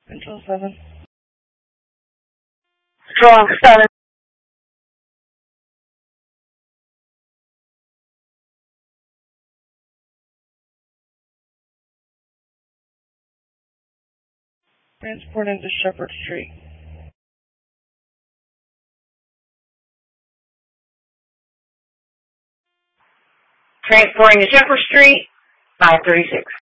Control 7. Control 7. Transport into Shepherd Street. Transporting to Shepherd Street, 536.